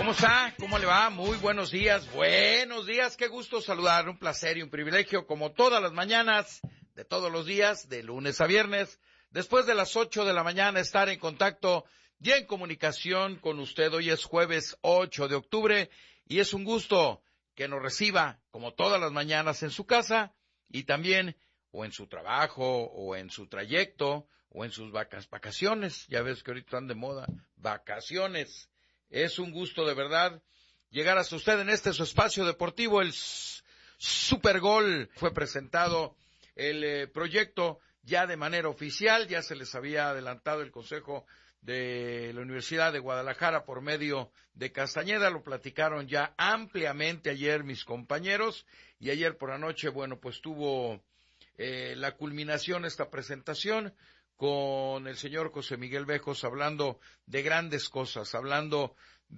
¿Cómo está? ¿Cómo le va? Muy buenos días. Buenos días. Qué gusto saludar. Un placer y un privilegio, como todas las mañanas, de todos los días, de lunes a viernes, después de las 8 de la mañana, estar en contacto y en comunicación con usted. Hoy es jueves 8 de octubre y es un gusto que nos reciba, como todas las mañanas, en su casa y también o en su trabajo, o en su trayecto, o en sus vacaciones. Ya ves que ahorita están de moda, vacaciones. Es un gusto de verdad llegar hasta usted en su espacio deportivo. El Supergol fue presentado el proyecto ya de manera oficial. Ya se les había adelantado el Consejo de la Universidad de Guadalajara por medio de Castañeda. Lo platicaron ya ampliamente ayer mis compañeros, y ayer por la noche, bueno, pues tuvo la culminación esta presentación con el señor José Miguel Bejos, hablando de grandes cosas, hablando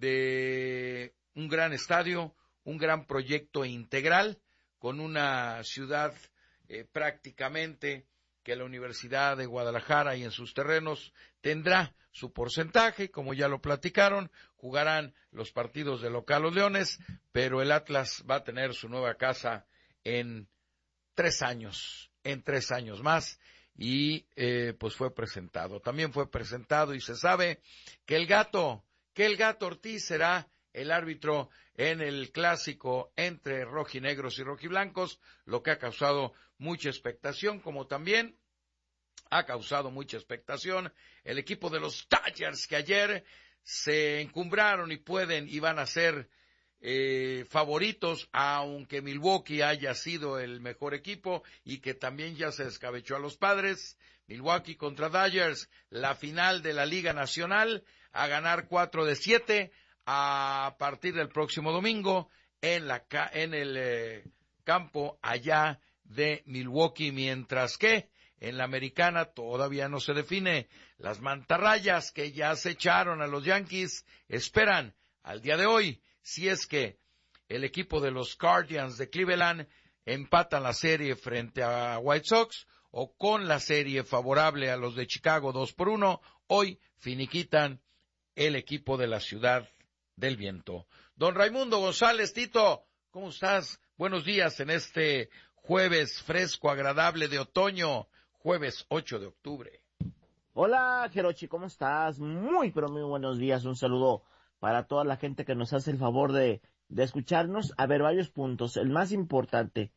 de un gran estadio, un gran proyecto integral, con una ciudad prácticamente que la Universidad de Guadalajara y en sus terrenos tendrá su porcentaje, como ya lo platicaron. Jugarán los partidos de local los Leones, pero el Atlas va a tener su nueva casa en 3 años más, y pues fue presentado. También fue presentado y se sabe que el Gato Ortiz será el árbitro en el clásico entre rojinegros y rojiblancos, lo que ha causado mucha expectación, como también ha causado mucha expectación el equipo de los Dodgers, que ayer se encumbraron y van a ser favoritos, aunque Milwaukee haya sido el mejor equipo y que también ya se descabechó a los Padres. Milwaukee contra Dodgers, la final de la Liga Nacional, a ganar 4 de 7 a partir del próximo domingo en el campo allá de Milwaukee, mientras que en la Americana todavía no se define. Las mantarrayas, que ya se echaron a los Yankees, esperan al día de hoy si es que el equipo de los Guardians de Cleveland empatan la serie frente a White Sox, o con la serie favorable a los de Chicago 2-1, hoy finiquitan el equipo de la Ciudad del Viento. Don Raimundo González, Tito, ¿cómo estás? Buenos días en este jueves fresco, agradable de otoño, jueves 8 de octubre. Hola, Jerochi, ¿cómo estás? Pero muy buenos días. Un saludo para toda la gente que nos hace el favor de escucharnos. A ver, varios puntos. El más importante,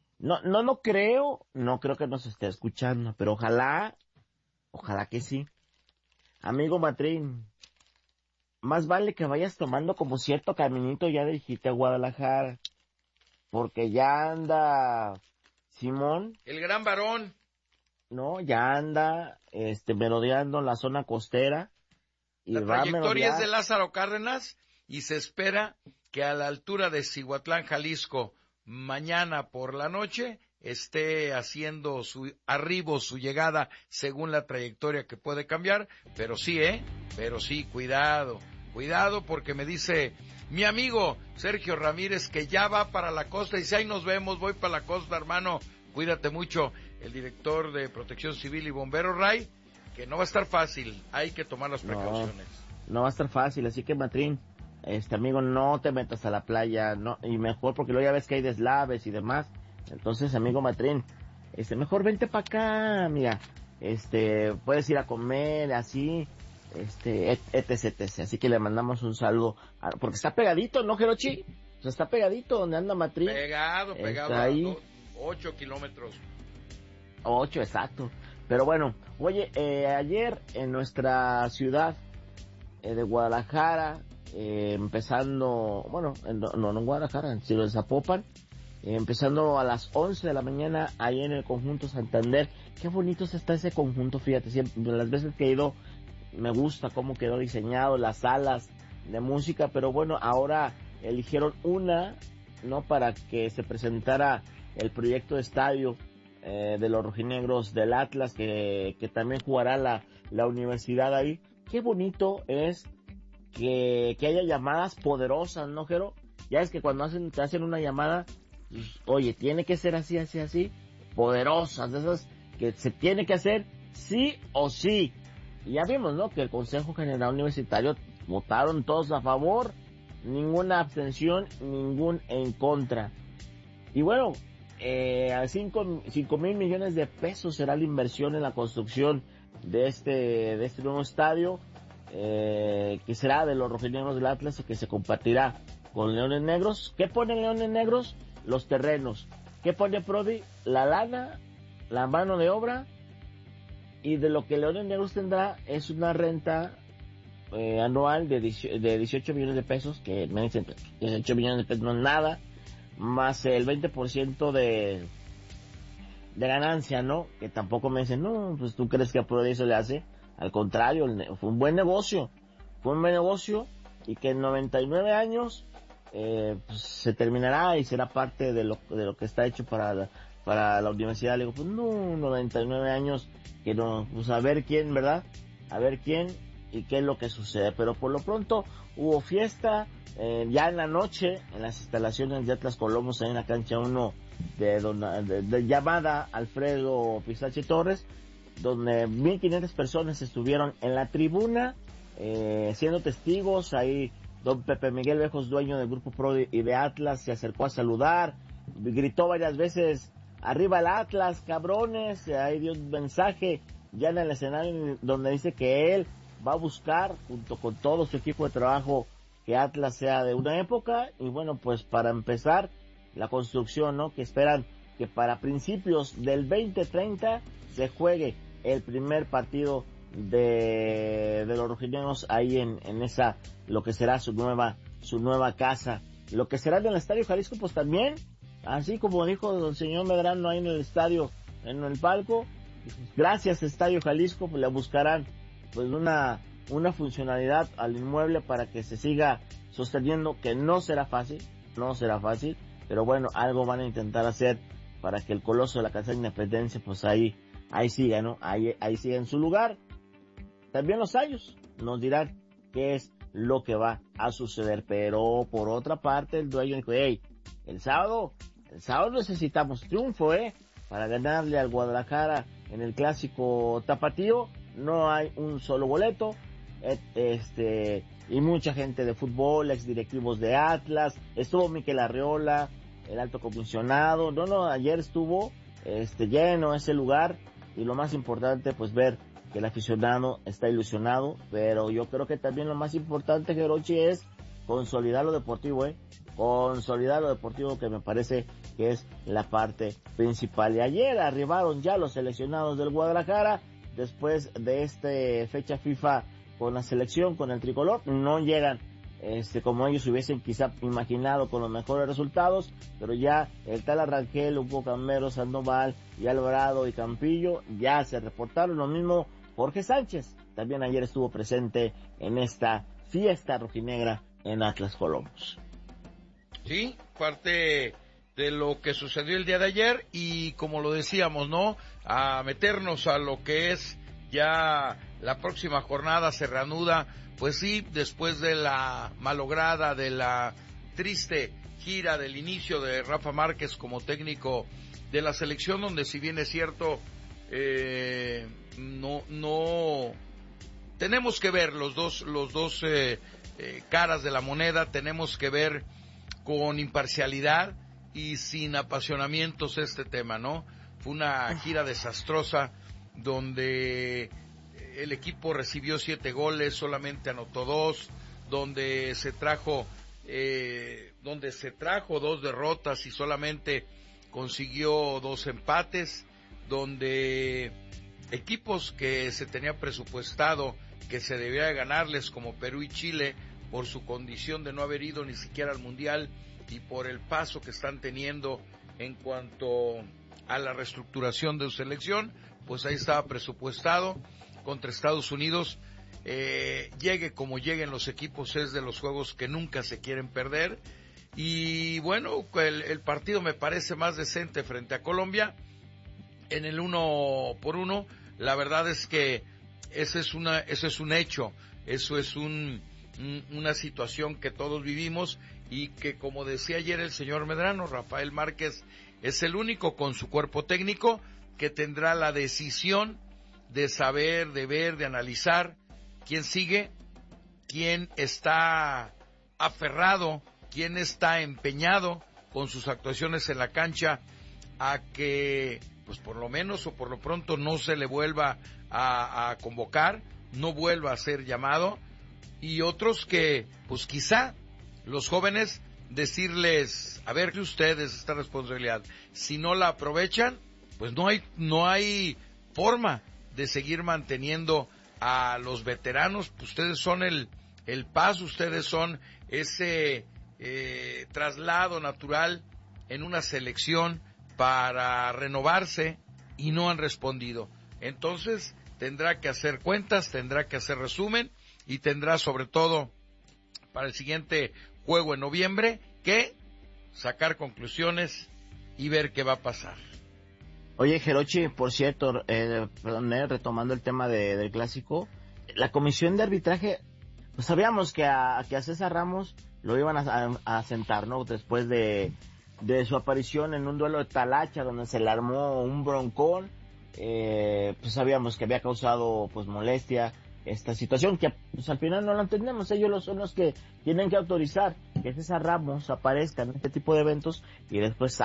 no creo que nos esté escuchando, pero ojalá que sí. Amigo Matrín, más vale que vayas tomando como cierto caminito ya dirigirte a Guadalajara, porque ya anda Simón. El gran varón. No, ya anda merodeando la zona costera. La trayectoria es de Lázaro Cárdenas y se espera que a la altura de Cihuatlán, Jalisco, mañana por la noche esté haciendo su llegada, según la trayectoria que puede cambiar, pero sí, cuidado, porque me dice mi amigo Sergio Ramírez que ya va para la costa, y dice, ahí nos vemos, voy para la costa, hermano, cuídate mucho. El director de Protección Civil y Bomberos, Ray, que no va a estar fácil, hay que tomar las precauciones. No va a estar fácil, así que Matrín, amigo, no te metas a la playa, no, y mejor porque luego ya ves que hay deslaves y demás. Entonces, amigo Matrín, mejor vente para acá, mira, puedes ir a comer, así, etc. Así que le mandamos un saludo, porque está pegadito, ¿no, Jerochi? O sea, está pegadito donde anda Matrín. Pegado, ahí. 8 kilómetros. 8, exacto. Pero bueno, oye, ayer en nuestra ciudad de Guadalajara, empezando, bueno, no en Guadalajara, sino en Zapopan, empezando a las 11 de la mañana, ahí en el conjunto Santander. Qué bonito está ese conjunto, fíjate, siempre, las veces que he ido, me gusta cómo quedó diseñado, las salas de música, pero bueno, ahora eligieron una, ¿no?, para que se presentara el proyecto de estadio de los rojinegros del Atlas, que también jugará la universidad ahí. Qué bonito es que haya llamadas poderosas, ¿no, Jero? Ya es que cuando te hacen una llamada, pues, oye, tiene que ser así, poderosas, de esas que se tiene que hacer sí o sí. Y ya vimos, ¿no?, que el Consejo General Universitario votaron todos a favor ninguna abstención, ningún en contra. Y bueno, 5,000 millones de pesos será la inversión en la construcción de este nuevo estadio, que será de los rojinegros del Atlas y que se compartirá con Leones Negros. ¿Qué pone Leones Negros? Los terrenos. ¿Qué pone Prodi? La lana, la mano de obra, y de lo que Leones Negros tendrá es una renta anual de 18 millones de pesos, que me dicen 18 millones de pesos no es nada, más el 20% de ganancia, ¿no? Que tampoco me dicen, no, pues tú crees que a Prodi eso le hace. Al contrario, fue un buen negocio, y que en 99 años pues se terminará y será parte de lo que está hecho para la universidad. Le digo, pues no, 99 años, que no, pues a ver quién, ¿verdad? A ver quién y qué es lo que sucede. Pero por lo pronto hubo fiesta, ya en la noche, en las instalaciones de Atlas Colomos, ahí en la cancha 1 de llamada Alfredo Pistache Torres, donde 1,500 personas estuvieron en la tribuna, siendo testigos. Ahí don Pepe Miguel Bejos, dueño del Grupo Prodi y de Atlas, se acercó a saludar, gritó varias veces, arriba el Atlas, cabrones. Ahí dio un mensaje ya en el escenario donde dice que él va a buscar, junto con todo su equipo de trabajo, que Atlas sea de una época. Y bueno, pues para empezar la construcción, ¿no? Que esperan que para principios del 2030 se juegue el primer partido de los rojinegros ahí en esa, lo que será su nueva casa. Lo que será en el Estadio Jalisco, pues también, así como dijo el señor Medrano ahí en el estadio, en el palco, gracias Estadio Jalisco, pues le buscarán pues una funcionalidad al inmueble para que se siga sosteniendo, que no será fácil, pero bueno, algo van a intentar hacer para que el coloso de la Casa de Independencia pues ahí siga, ¿no? Ahí siga en su lugar. También los años nos dirán qué es lo que va a suceder, pero por otra parte el dueño dijo, hey, el sábado necesitamos triunfo, para ganarle al Guadalajara en el clásico tapatío. No hay un solo boleto, y mucha gente de fútbol, ex directivos de Atlas, estuvo Miquel Arriola, el alto comisionado, ayer estuvo lleno ese lugar, y lo más importante pues ver que el aficionado está ilusionado. Pero yo creo que también lo más importante, Gerochi, es consolidar lo deportivo, que me parece que es la parte principal. Y ayer arribaron ya los seleccionados del Guadalajara, después de fecha FIFA con la selección, con el tricolor. No llegan como ellos hubiesen quizá imaginado con los mejores resultados, pero ya el tal Arrangel, Hugo Camero, Sandoval y Alvarado y Campillo ya se reportaron. Lo mismo Jorge Sánchez, también ayer estuvo presente en esta fiesta rojinegra en Atlas Colomos. Sí, parte de lo que sucedió el día de ayer, y como lo decíamos, ¿no? A meternos a lo que es ya la próxima jornada, se reanuda, pues sí, después de la malograda, de la triste gira del inicio de Rafa Márquez como técnico de la selección, donde si bien es cierto, no tenemos que ver los dos caras de la moneda, tenemos que ver con imparcialidad y sin apasionamientos este tema, ¿no? Fue una gira desastrosa donde el equipo recibió 7 goles, solamente anotó 2, donde se trajo 2 derrotas y solamente consiguió 2 empates, donde equipos que se tenía presupuestado que se debía de ganarles, como Perú y Chile, por su condición de no haber ido ni siquiera al Mundial y por el paso que están teniendo en cuanto a la reestructuración de su selección, pues ahí estaba presupuestado contra Estados Unidos. Llegue como lleguen los equipos, es de los juegos que nunca se quieren perder. Y bueno, el partido me parece más decente frente a Colombia en el 1-1. La verdad es que eso es un hecho, eso es una situación que todos vivimos, y que, como decía ayer el señor Medrano, Rafael Márquez es el único con su cuerpo técnico que tendrá la decisión de saber, de ver, de analizar quién sigue, quién está aferrado, quién está empeñado con sus actuaciones en la cancha a que, pues por lo menos o por lo pronto no se le vuelva a convocar, no vuelva a ser llamado, y otros que, pues quizá los jóvenes decirles, a ver, que ustedes esta responsabilidad, si no la aprovechan, pues no hay forma de seguir manteniendo a los veteranos. Ustedes son el paso, ustedes son ese traslado natural en una selección para renovarse, y no han respondido. Entonces tendrá que hacer cuentas, tendrá que hacer resumen, y tendrá sobre todo para el siguiente juego en noviembre que sacar conclusiones y ver qué va a pasar. Oye, Jerochi, por cierto, retomando el tema del clásico, la comisión de arbitraje, pues sabíamos que a César Ramos lo iban a sentar, ¿no? Después de su aparición en un duelo de Talacha, donde se le armó un broncón, pues sabíamos que había causado pues molestia esta situación, que pues al final no lo entendemos. Ellos son los que tienen que autorizar que César Ramos aparezca en este tipo de eventos, y después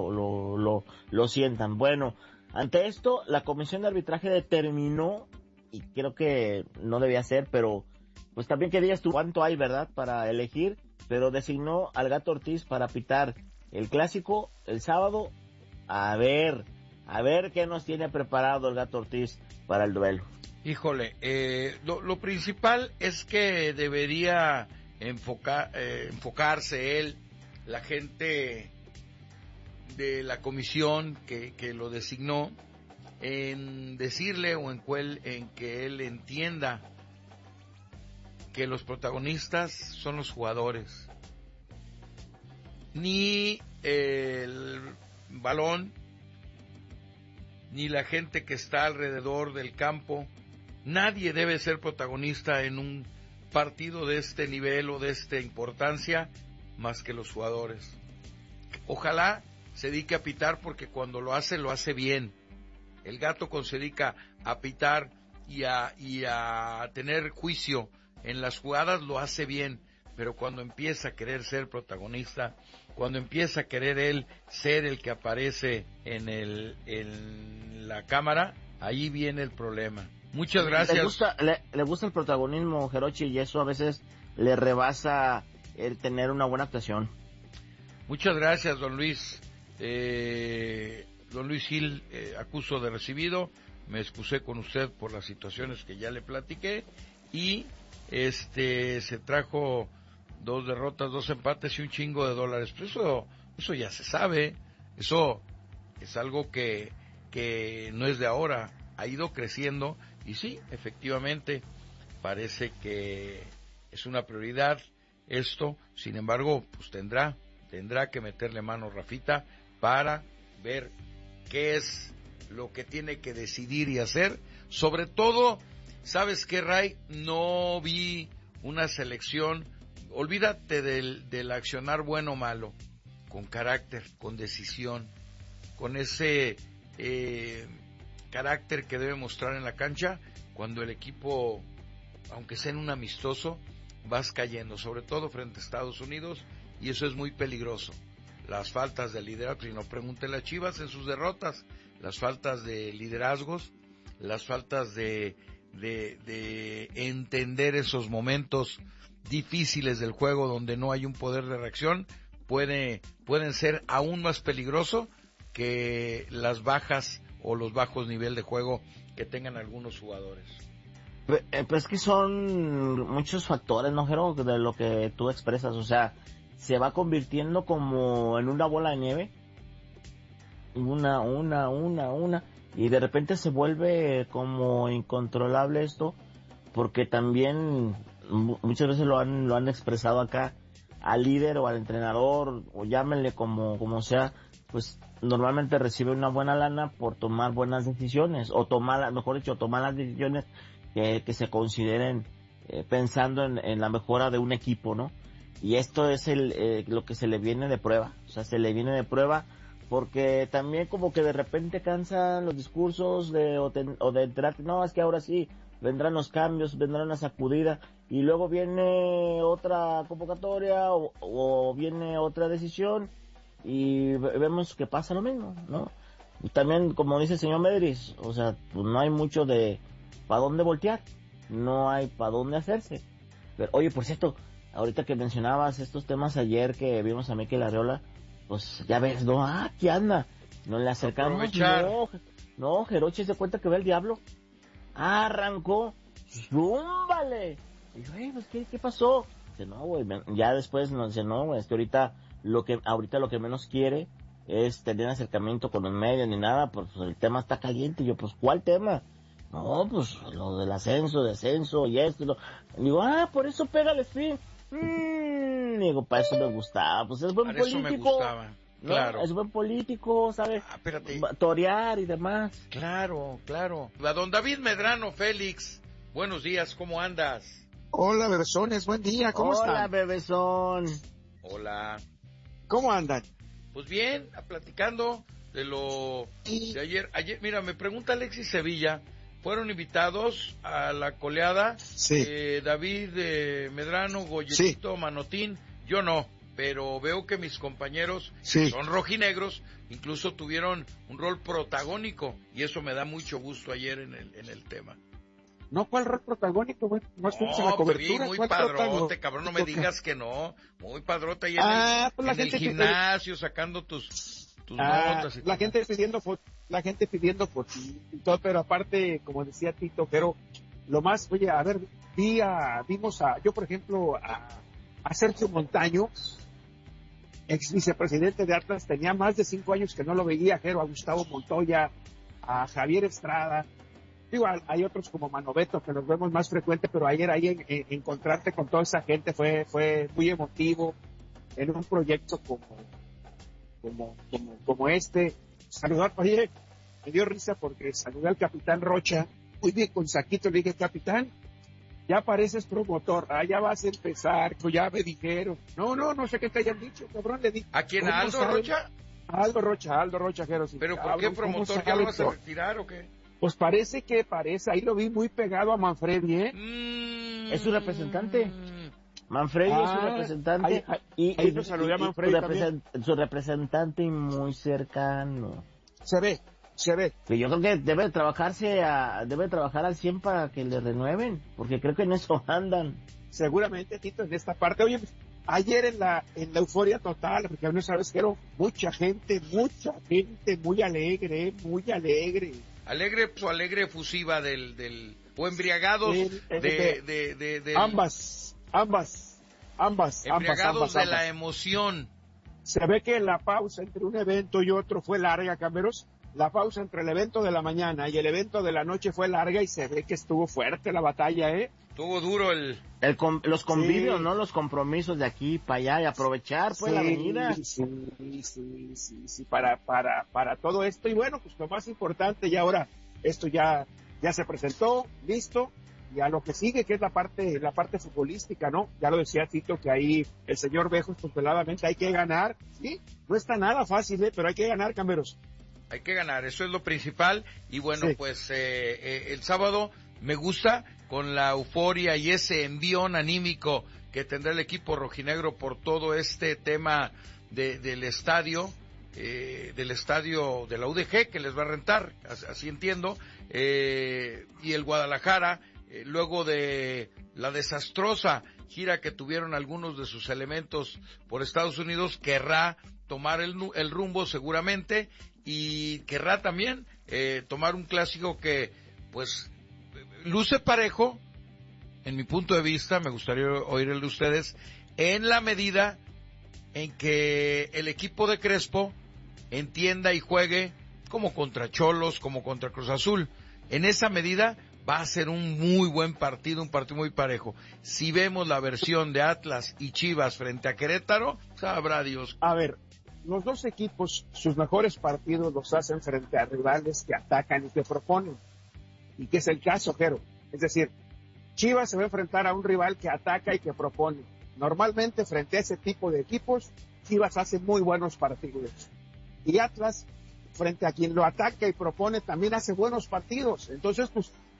lo sientan. Bueno, ante esto, la comisión de arbitraje determinó, y creo que no debía ser, pero pues también que digas tú cuánto hay, ¿verdad?, para elegir, pero designó al Gato Ortiz para pitar el clásico el sábado. A ver qué nos tiene preparado el Gato Ortiz para el duelo. Híjole, lo principal es que debería enfocarse él, la gente de la comisión que lo designó, en decirle o en que él entienda que los protagonistas son los jugadores. Ni el balón, ni la gente que está alrededor del campo, nadie debe ser protagonista en un partido de este nivel o de esta importancia más que los jugadores. Ojalá se dedique a pitar, porque cuando lo hace bien. El Gato, cuando se dedica a pitar y a tener juicio en las jugadas, lo hace bien, pero cuando empieza a querer ser protagonista, cuando empieza a querer él ser el que aparece en la cámara, ahí viene el problema. Muchas gracias. Le gusta el protagonismo, Jerochi, y eso a veces le rebasa el tener una buena actuación. Muchas gracias, don Luis. Don Luis Gil, acuso de recibido. Me excusé con usted por las situaciones que ya le platiqué, y se trajo 2 derrotas, 2 empates y un chingo de dólares. Pues eso ya se sabe. Eso es algo que no es de ahora, ha ido creciendo, y sí, efectivamente parece que es una prioridad esto. Sin embargo, pues tendrá que meterle mano Rafita para ver qué es lo que tiene que decidir y hacer. Sobre todo, ¿sabes qué, Ray? No vi una selección, olvídate del accionar bueno o malo, con carácter, con decisión, con ese carácter que debe mostrar en la cancha cuando el equipo, aunque sea en un amistoso, vas cayendo, sobre todo frente a Estados Unidos, y eso es muy peligroso. Las faltas de liderazgo, y no pregúntenle a Chivas en sus derrotas, las faltas de liderazgos, las faltas de entender esos momentos difíciles del juego donde no hay un poder de reacción, pueden ser aún más peligroso que las bajas o los bajos nivel de juego que tengan algunos jugadores. Pues que son muchos factores, ¿no, Jero? De lo que tú expresas, o sea, se va convirtiendo como en una bola de nieve, una, y de repente se vuelve como incontrolable esto, porque también muchas veces lo han expresado acá al líder o al entrenador, o llámenle como sea, pues normalmente recibe una buena lana por tomar buenas decisiones, o tomar las decisiones que se consideren pensando en la mejora de un equipo, ¿no? Y esto es lo que se le viene de prueba, o sea, se le viene de prueba, porque también como que de repente cansan los discursos o de enterarte, no, es que ahora sí vendrán los cambios, vendrá una sacudida, y luego viene otra convocatoria o viene otra decisión, y vemos que pasa lo mismo, ¿no? Y también, como dice el señor Medris, o sea, pues no hay mucho de para dónde voltear, no hay para dónde hacerse. Pero, oye, por cierto, ahorita que mencionabas estos temas ayer que vimos a Mikel Arriola, pues ya ves, ¿no? Aquí anda, nos le acercamos, no, Jeroche se cuenta que ve el diablo, arrancó, ¡zúmbale! Y yo, pues, ¿qué pasó? Dice, no, güey, ya después nos dice, no, güey, es que ahorita lo que menos quiere es tener acercamiento con los medios ni nada, pues el tema está caliente. Y yo, pues, ¿cuál tema? No, pues, lo del ascenso, descenso, y esto, digo, por eso pégale fin. Digo, para eso me gustaba, pues es buen para político. Eso me gustaba, ¿no? claro. Es buen político, ¿sabes? Espérate. Torear y demás. Claro. A don David Medrano Félix, buenos días, ¿cómo andas? Hola, bebesones, buen día, ¿cómo están? Hola, bebesón. Hola. ¿Cómo andan? Pues bien, platicando de lo de ayer. Ayer, mira, me pregunta Alexis Sevilla, ¿fueron invitados a la coleada? Sí. David Medrano, Goyetito, sí. Manotín, yo no, pero veo que mis compañeros sí. son rojinegros, incluso tuvieron un rol protagónico, y eso me da mucho gusto ayer en el tema. No, ¿cuál rol protagónico, güey? No estuvimos en la cobertura. Muy padrote, cabrón, no me digas que no. Muy padrote ahí en el gimnasio, sacando tus notas. La gente pidiendo fotos y todo, pero aparte, como decía Tito, pero lo más, oye, a ver, yo por ejemplo, a Sergio Montaño, ex vicepresidente de Atlas, tenía más de 5 años que no lo veía, a Gustavo Montoya, a Javier Estrada. Digo, hay otros como Manoveto que los vemos más frecuente, pero ayer ahí encontrarte con toda esa gente fue muy emotivo en un proyecto como este. Oye, me dio risa porque saludé al capitán Rocha, muy bien con saquito, le dije, capitán, ya pareces promotor, ya vas a empezar, ya me dijeron. No sé qué te hayan dicho, cabrón, le dije. ¿A quién, a Aldo Rocha? Aldo Rocha, Jero. ¿Pero por qué promotor? ¿Ya lo vas a retirar o qué? Pues parece, ahí lo vi muy pegado a Manfredi, ¿eh? Es su representante. Manfredi es su representante. Ahí lo saludé a Manfredi su representante y muy cercano. Se ve. Pero yo creo que debe trabajar al 100 para que le renueven, porque creo que en eso andan. Seguramente, Tito, en esta parte. Oye, ayer en la euforia total, porque no sabes que era mucha gente muy alegre. Alegre, pues, alegre efusiva o embriagados ambas. Embriagados de la emoción. Se ve que la pausa entre un evento y otro fue larga, Cameros. La pausa entre el evento de la mañana y el evento de la noche fue larga y se ve que estuvo fuerte la batalla, ¿eh? Estuvo duro los convivios, ¿no? Los compromisos de aquí para allá y aprovechar, pues, la avenida. Sí, para todo esto. Y bueno, pues lo más importante, y ahora esto ya se presentó, listo, y a lo que sigue, que es la parte futbolística, ¿no? Ya lo decía Tito, que ahí el señor Bejos, pues veladamente hay que ganar, ¿sí? No está nada fácil, pero hay que ganar, Camberos. Hay que ganar, eso es lo principal, y bueno, sí. Pues el sábado me gusta, con la euforia y ese envión anímico que tendrá el equipo rojinegro por todo este tema del estadio de la UDG, que les va a rentar, así entiendo, y el Guadalajara, luego de la desastrosa gira que tuvieron algunos de sus elementos por Estados Unidos, querrá tomar el rumbo seguramente, y querrá también tomar un clásico que, pues, luce parejo, en mi punto de vista. Me gustaría oír el de ustedes, en la medida en que el equipo de Crespo entienda y juegue como contra Cholos, como contra Cruz Azul. En esa medida va a ser un muy buen partido, un partido muy parejo. Si vemos la versión de Atlas y Chivas frente a Querétaro, sabrá Dios. A ver, los dos equipos, sus mejores partidos los hacen frente a rivales que atacan y que proponen. Y que es el caso, Jero. Es decir, Chivas se va a enfrentar a un rival que ataca y que propone. Normalmente, frente a ese tipo de equipos, Chivas hace muy buenos partidos. Y Atlas, frente a quien lo ataca y propone, también hace buenos partidos. Entonces, pues,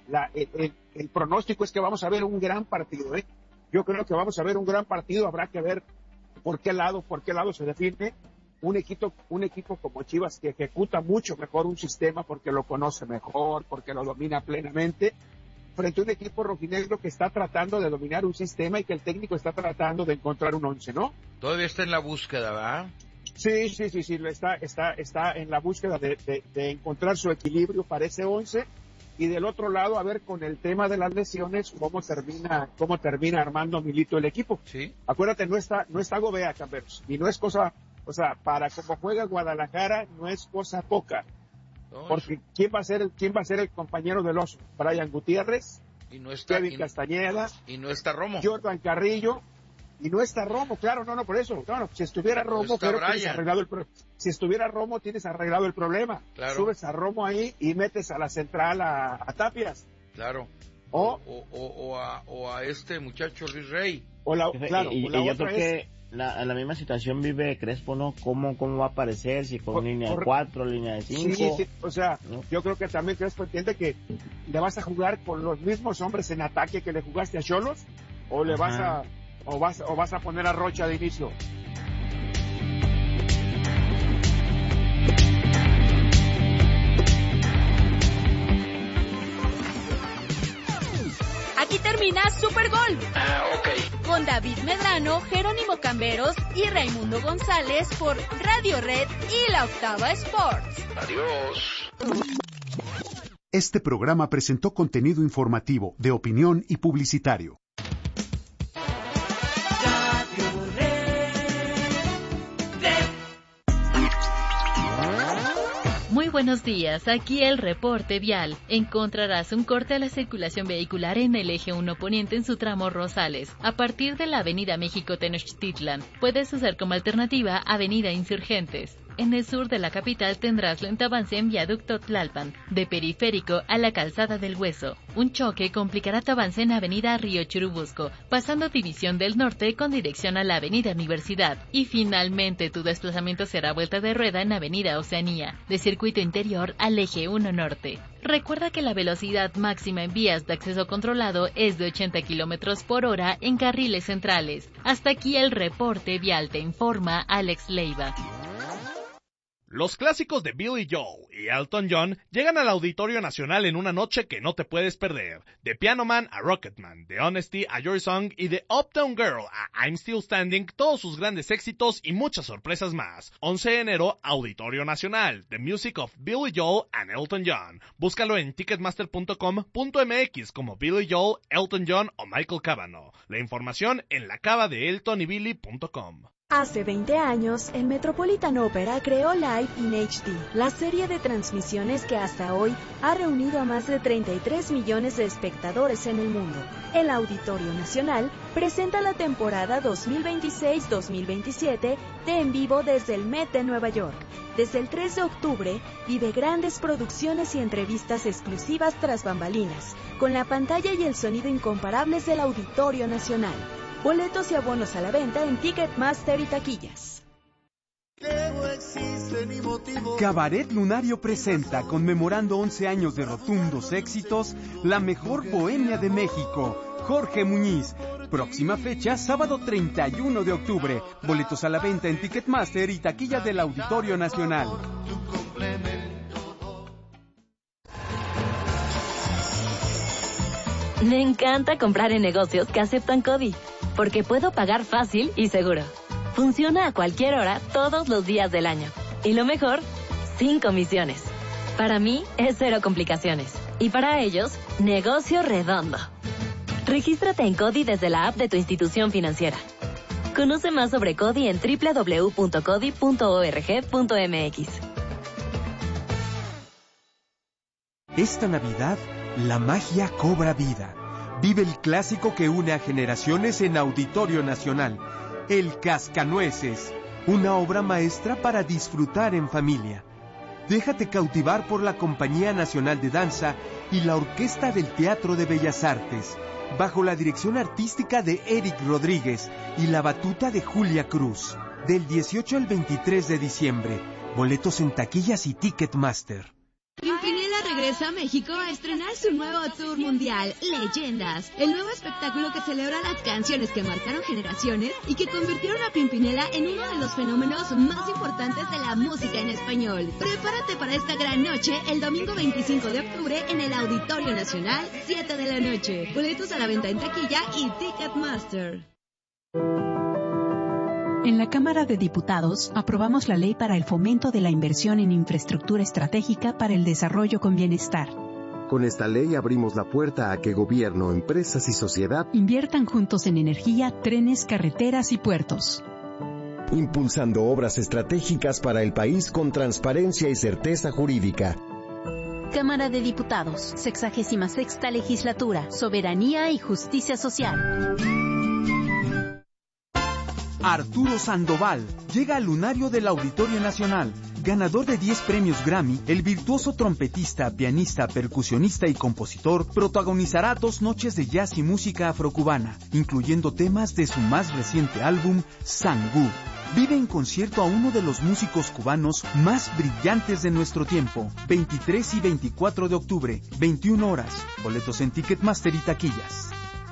el pronóstico es que vamos a ver un gran partido, ¿eh? Yo creo que vamos a ver un gran partido, habrá que ver por qué lado se define. Un equipo como Chivas que ejecuta mucho mejor un sistema porque lo conoce mejor, porque lo domina plenamente, frente a un equipo rojinegro que está tratando de dominar un sistema y que el técnico está tratando de encontrar un 11, ¿no? Todavía está en la búsqueda, ¿verdad? Sí, está en la búsqueda de encontrar su equilibrio para ese 11, y del otro lado, a ver con el tema de las lesiones, cómo termina armando Milito el equipo. Sí. Acuérdate, no está Gobea, Camberos, y no es cosa, o sea, para como juega Guadalajara, no es cosa poca. No, porque ¿quién va a ser el compañero del oso? Brian Gutiérrez, y no está Kevin Castañeda, y no está Romo, Jordan Carrillo, y no está Romo, claro, no, por eso, claro, si estuviera Romo, claro, tienes arreglado si estuviera Romo, tienes arreglado el problema. Claro. Subes a Romo ahí y metes a la central a Tapias. Claro. O a este muchacho Luis Rey. Y yo creo que la misma situación vive Crespo, ¿no? ¿Cómo va a aparecer? Si con línea de 4, línea de 5. Sí, o sea, ¿no? Yo creo que también Crespo entiende que le vas a jugar con los mismos hombres en ataque que le jugaste a Xolos, o le vas a poner a Rocha de inicio. Aquí termina Super Gol. Ok. Con David Medrano, Jerónimo Camberos y Raimundo González por Radio Red y La Octava Sports. Adiós. Este programa presentó contenido informativo, de opinión y publicitario. Muy buenos días, aquí el reporte vial. Encontrarás un corte a la circulación vehicular en el eje 1 poniente en su tramo Rosales, a partir de la avenida México Tenochtitlan. Puedes usar como alternativa avenida Insurgentes. En el sur de la capital tendrás lento avance en viaducto Tlalpan, de Periférico a la Calzada del Hueso. Un choque complicará tu avance en avenida Río Churubusco, pasando División del Norte con dirección a la avenida Universidad. Y finalmente tu desplazamiento será vuelta de rueda en avenida Oceanía, de circuito interior al eje 1 Norte. Recuerda que la velocidad máxima en vías de acceso controlado es de 80 km por hora en carriles centrales. Hasta aquí el reporte vial, te informa Alex Leiva. Los clásicos de Billy Joel y Elton John llegan al Auditorio Nacional en una noche que no te puedes perder. De Piano Man a Rocketman, de Honesty a Your Song y de Uptown Girl a I'm Still Standing, todos sus grandes éxitos y muchas sorpresas más. 11 de enero, Auditorio Nacional, The Music of Billy Joel and Elton John. Búscalo en ticketmaster.com.mx como Billy Joel, Elton John o Michael Cavanaugh. La información en la cava de eltonybilly.com. Hace 20 años, el Metropolitan Opera creó Live in HD, la serie de transmisiones que hasta hoy ha reunido a más de 33 millones de espectadores en el mundo. El Auditorio Nacional presenta la temporada 2026-2027 de En Vivo desde el Met de Nueva York. Desde el 3 de octubre, vive grandes producciones y entrevistas exclusivas tras bambalinas, con la pantalla y el sonido incomparables del Auditorio Nacional. Boletos y abonos a la venta en Ticketmaster y taquillas. Cabaret Lunario presenta, conmemorando 11 años de rotundos éxitos, la mejor bohemia de México, Jorge Muñiz. Próxima fecha, sábado 31 de octubre. Boletos a la venta en Ticketmaster y taquilla del Auditorio Nacional. Me encanta comprar en negocios que aceptan CODI, porque puedo pagar fácil y seguro. Funciona a cualquier hora, todos los días del año. Y lo mejor, sin comisiones. Para mí, es cero complicaciones. Y para ellos, negocio redondo. Regístrate en CODI desde la app de tu institución financiera. Conoce más sobre CODI en www.codi.org.mx. Esta Navidad, la magia cobra vida. Vive el clásico que une a generaciones en Auditorio Nacional, El Cascanueces, una obra maestra para disfrutar en familia. Déjate cautivar por la Compañía Nacional de Danza y la Orquesta del Teatro de Bellas Artes, bajo la dirección artística de Eric Rodríguez y la batuta de Julia Cruz. Del 18 al 23 de diciembre, boletos en taquillas y Ticketmaster. Pimpinela regresa a México a estrenar su nuevo tour mundial, Leyendas, el nuevo espectáculo que celebra las canciones que marcaron generaciones y que convirtieron a Pimpinela en uno de los fenómenos más importantes de la música en español. Prepárate para esta gran noche el domingo 25 de octubre en el Auditorio Nacional, 7 de la noche. Boletos a la venta en taquilla y Ticketmaster. En la Cámara de Diputados aprobamos la ley para el fomento de la inversión en infraestructura estratégica para el desarrollo con bienestar. Con esta ley abrimos la puerta a que gobierno, empresas y sociedad inviertan juntos en energía, trenes, carreteras y puertos. Impulsando obras estratégicas para el país con transparencia y certeza jurídica. Cámara de Diputados, 66ª Legislatura, Soberanía y Justicia Social. Arturo Sandoval llega al lunario del Auditorio Nacional. Ganador de 10 premios Grammy, el virtuoso trompetista, pianista, percusionista y compositor protagonizará 2 noches de jazz y música afrocubana, incluyendo temas de su más reciente álbum, Sangú. Vive en concierto a uno de los músicos cubanos más brillantes de nuestro tiempo. 23 y 24 de octubre, 21 horas. Boletos en Ticketmaster y taquillas.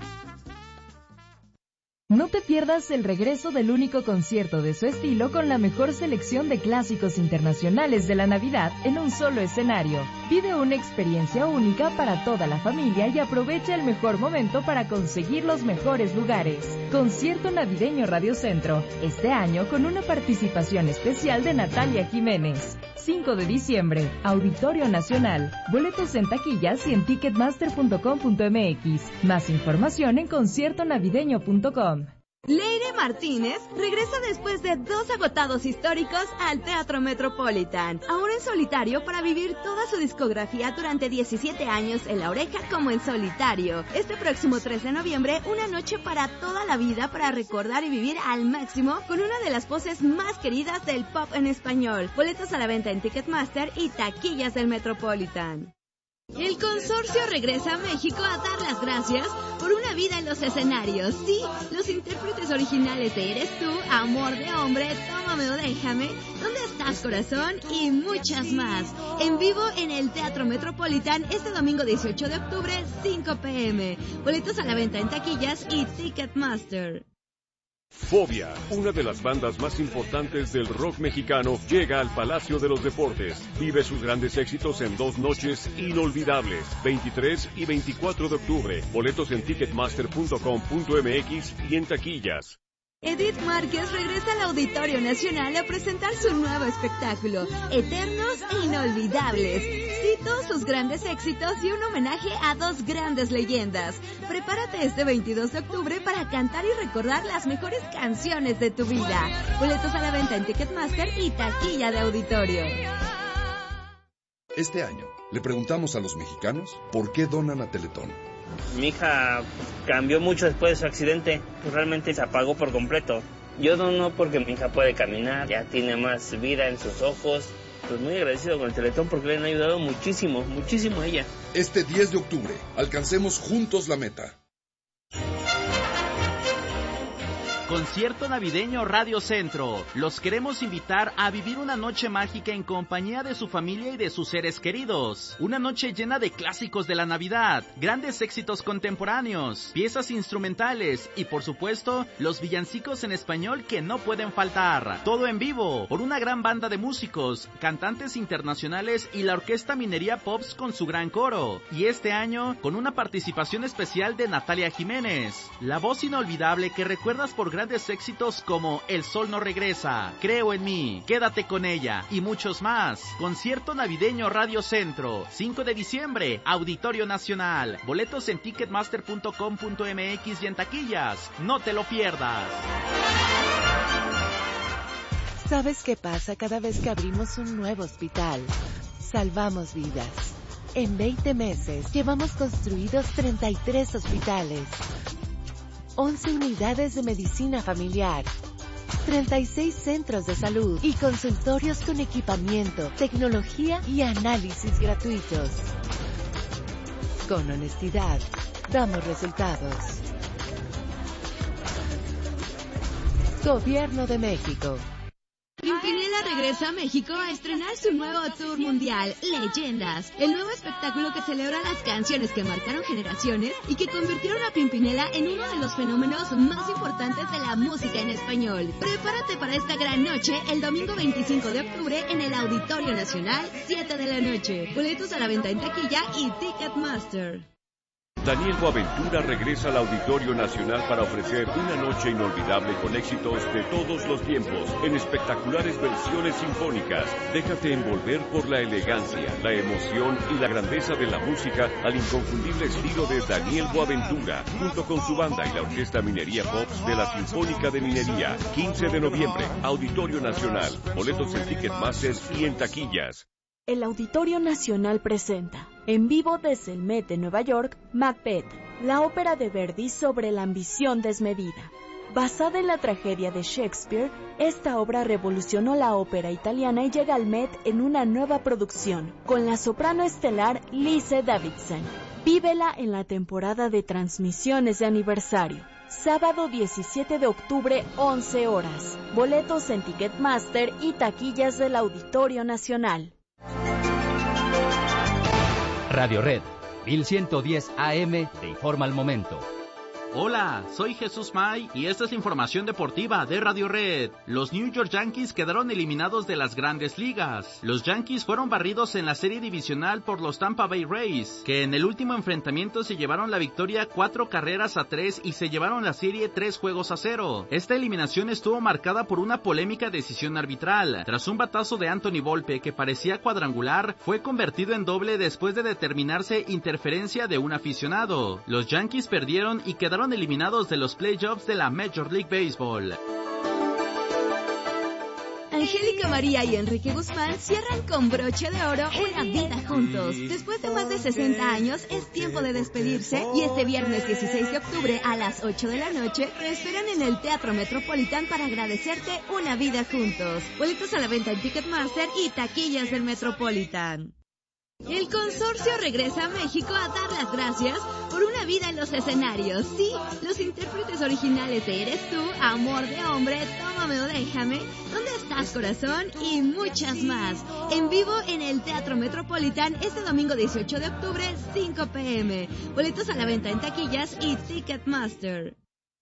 No te pierdas el regreso del único concierto de su estilo con la mejor selección de clásicos internacionales de la Navidad en un solo escenario. Vive una experiencia única para toda la familia y aprovecha el mejor momento para conseguir los mejores lugares. Concierto navideño Radio Centro, este año con una participación especial de Natalia Jiménez. 5 de diciembre, Auditorio Nacional. Boletos en taquillas y en ticketmaster.com.mx. Más información en conciertonavideño.com. Leire Martínez regresa después de 2 agotados históricos al Teatro Metropolitan, ahora en solitario para vivir toda su discografía durante 17 años en La Oreja como en solitario. Este próximo 3 de noviembre, una noche para toda la vida para recordar y vivir al máximo con una de las voces más queridas del pop en español. Boletos a la venta en Ticketmaster y taquillas del Metropolitan. El consorcio regresa a México a dar las gracias por una vida en los escenarios. Sí, los intérpretes originales de Eres Tú, Amor de Hombre, Tómame o Déjame, ¿Dónde estás, corazón? Y muchas más. En vivo en el Teatro Metropolitan este domingo 18 de octubre, 5 p.m. Boletos a la venta en taquillas y Ticketmaster. Fobia, una de las bandas más importantes del rock mexicano, llega al Palacio de los Deportes. Vive sus grandes éxitos en 2 noches inolvidables, 23 y 24 de octubre. Boletos en ticketmaster.com.mx y en taquillas. Edith Márquez regresa al Auditorio Nacional a presentar su nuevo espectáculo, Eternos e Inolvidables. Cito sus grandes éxitos y un homenaje a 2 grandes leyendas. Prepárate este 22 de octubre para cantar y recordar las mejores canciones de tu vida. Boletos a la venta en Ticketmaster y taquilla de auditorio. Este año le preguntamos a los mexicanos por qué donan a Teletón. Mi hija cambió mucho después de su accidente, realmente se apagó por completo. Yo dono porque mi hija puede caminar, ya tiene más vida en sus ojos. Pues muy agradecido con el Teletón porque le han ayudado muchísimo, muchísimo a ella. Este 10 de octubre, alcancemos juntos la meta. Concierto navideño Radio Centro. Los queremos invitar a vivir una noche mágica en compañía de su familia y de sus seres queridos. Una noche llena de clásicos de la Navidad, grandes éxitos contemporáneos, piezas instrumentales y, por supuesto, los villancicos en español que no pueden faltar. Todo en vivo, por una gran banda de músicos, cantantes internacionales y la Orquesta Minería Pops con su gran coro. Y este año, con una participación especial de Natalia Jiménez, la voz inolvidable que recuerdas por grandes éxitos como El Sol no regresa, Creo en mí, Quédate con ella y muchos más. Concierto navideño Radio Centro, 5 de diciembre, Auditorio Nacional. Boletos en ticketmaster.com.mx y en taquillas. No te lo pierdas. ¿Sabes qué pasa cada vez que abrimos un nuevo hospital? Salvamos vidas. En 20 meses llevamos construidos 33 hospitales, 11 unidades de medicina familiar, 36 centros de salud y consultorios con equipamiento, tecnología y análisis gratuitos. Con honestidad, damos resultados. Gobierno de México. Pimpinela regresa a México a estrenar su nuevo tour mundial, Leyendas, el nuevo espectáculo que celebra las canciones que marcaron generaciones y que convirtieron a Pimpinela en uno de los fenómenos más importantes de la música en español. Prepárate para esta gran noche el domingo 25 de octubre en el Auditorio Nacional, 7 de la noche. Boletos a la venta en taquilla y Ticketmaster. Daniel Boaventura regresa al Auditorio Nacional para ofrecer una noche inolvidable con éxitos de todos los tiempos, en espectaculares versiones sinfónicas. Déjate envolver por la elegancia, la emoción y la grandeza de la música al inconfundible estilo de Daniel Boaventura, junto con su banda y la Orquesta Minería Pops de la Sinfónica de Minería. 15 de noviembre, Auditorio Nacional. Boletos en Ticketmaster y en taquillas. El Auditorio Nacional presenta, en vivo desde el Met de Nueva York, Macbeth, la ópera de Verdi sobre la ambición desmedida. Basada en la tragedia de Shakespeare, esta obra revolucionó la ópera italiana y llega al Met en una nueva producción, con la soprano estelar Lise Davidson. Vívela en la temporada de transmisiones de aniversario. Sábado 17 de octubre, 11 horas. Boletos en Ticketmaster y taquillas del Auditorio Nacional. Radio Red, 1110 AM, te informa al momento. Hola, soy Jesús May y esta es la información deportiva de Radio Red. Los New York Yankees quedaron eliminados de las Grandes Ligas. Los Yankees fueron barridos en la serie divisional por los Tampa Bay Rays, que en el último enfrentamiento se llevaron la victoria 4-3 y se llevaron la serie 3-0. Esta eliminación estuvo marcada por una polémica decisión arbitral. Tras un batazo de Anthony Volpe que parecía cuadrangular, fue convertido en doble después de determinarse interferencia de un aficionado. Los Yankees perdieron y quedaron eliminados de los playoffs de la Major League Baseball. Angélica María y Enrique Guzmán cierran con broche de oro una vida juntos. Después de más de 60 años, es tiempo de despedirse y este viernes 16 de octubre a las 8 de la noche te esperan en el Teatro Metropolitan para agradecerte una vida juntos. Boletos a la venta en Ticketmaster y taquillas del Metropolitan. El consorcio regresa a México a dar las gracias por una vida en los escenarios. Sí, los intérpretes originales de Eres Tú, Amor de Hombre, Tómame o Déjame, ¿Dónde estás, corazón? Y muchas más. En vivo en el Teatro Metropolitan este domingo 18 de octubre, 5 p.m. Boletos a la venta en taquillas y Ticketmaster.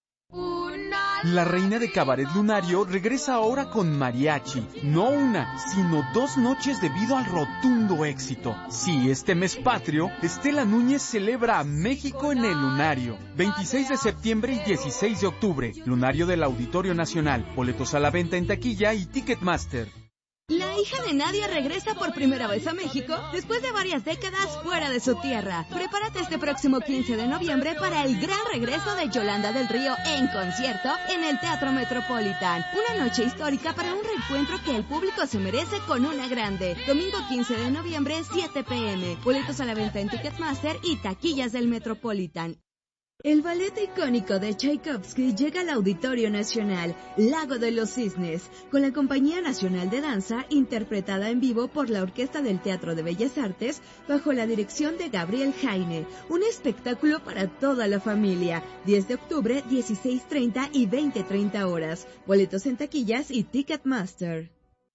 La reina de Cabaret Lunario regresa ahora con mariachi, no una, sino 2 noches debido al rotundo éxito. Sí, este mes patrio, Estela Núñez celebra a México en el Lunario. 26 de septiembre y 16 de octubre, Lunario del Auditorio Nacional. Boletos a la venta en taquilla y Ticketmaster. La hija de Nadia regresa por primera vez a México después de varias décadas fuera de su tierra. Prepárate este próximo 15 de noviembre para el gran regreso de Yolanda del Río en concierto en el Teatro Metropolitan. Una noche histórica para un reencuentro que el público se merece con una grande. Domingo 15 de noviembre, 7 p.m. Boletos a la venta en Ticketmaster y taquillas del Metropolitan. El ballet icónico de Tchaikovsky llega al Auditorio Nacional, Lago de los Cisnes, con la Compañía Nacional de Danza, interpretada en vivo por la Orquesta del Teatro de Bellas Artes, bajo la dirección de Gabriel Jaime. Un espectáculo para toda la familia. 10 de octubre, 16:30 y 20:30 horas. Boletos en taquillas y Ticketmaster.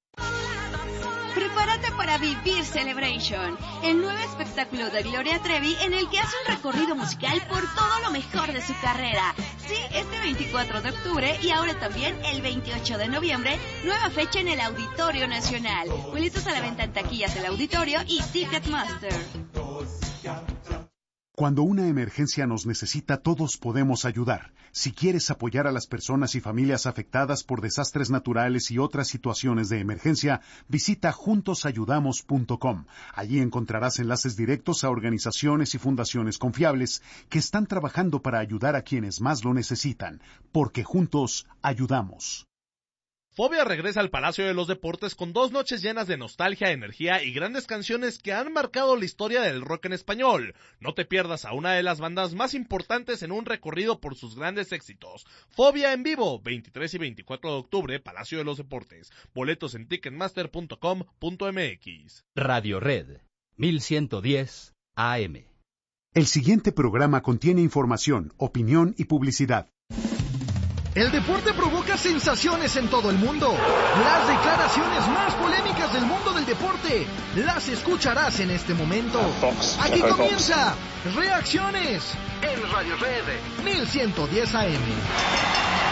Prepárate para vivir Celebration, el nuevo espectáculo de Gloria Trevi en el que hace un recorrido musical por todo lo mejor de su carrera. Sí, este 24 de octubre y ahora también el 28 de noviembre, nueva fecha en el Auditorio Nacional. Boletos a la venta en taquillas del Auditorio y Ticketmaster. Cuando una emergencia nos necesita, todos podemos ayudar. Si quieres apoyar a las personas y familias afectadas por desastres naturales y otras situaciones de emergencia, visita juntosayudamos.com. Allí encontrarás enlaces directos a organizaciones y fundaciones confiables que están trabajando para ayudar a quienes más lo necesitan, porque juntos ayudamos. Fobia regresa al Palacio de los Deportes con 2 noches llenas de nostalgia, energía y grandes canciones que han marcado la historia del rock en español. No te pierdas a una de las bandas más importantes en un recorrido por sus grandes éxitos. Fobia en vivo, 23 y 24 de octubre, Palacio de los Deportes. Boletos en ticketmaster.com.mx. Radio Red, 1110 AM. El siguiente programa contiene información, opinión y publicidad. El deporte provoca sensaciones en todo el mundo. Las declaraciones más polémicas del mundo del deporte las escucharás en este momento. Aquí comienza Reacciones en Radio Red 1110 AM.